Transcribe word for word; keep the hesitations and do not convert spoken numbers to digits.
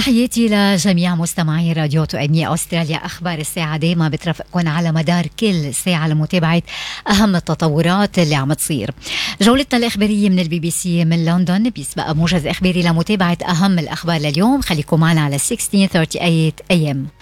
تحياتي لجميع مستمعي راديو تؤني أستراليا. أخبار الساعة دايما بترافقكم على مدار كل ساعة لمتابعة أهم التطورات اللي عم تصير. جولتنا الإخبارية من البي بي سي من لندن بيسبق موجز إخباري لمتابعة أهم الأخبار لليوم. خليكم معنا على ستة عشر ثلاثة وثلاثين إيه إم.